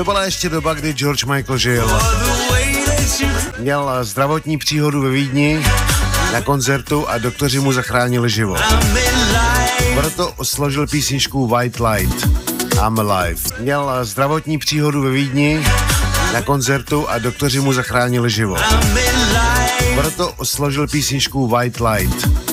To byla ještě doba, kdy George Michael žil. Měl zdravotní příhodu ve Vídni na koncertu a doktoři mu zachránili život. Proto složil písničku White Light, I'm Alive. Měl zdravotní příhodu ve Vídni na koncertu a doktoři mu zachránili život. Proto složil písničku White Light,